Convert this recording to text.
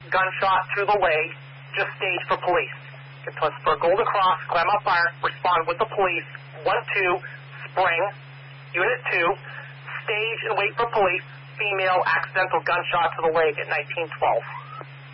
gunshot through the leg, just stage for police. It was for Golden Cross, Claremont Fire, respond with the police, 1-2, spring, unit 2, stage and wait for police, female accidental gunshot to the leg at 1912.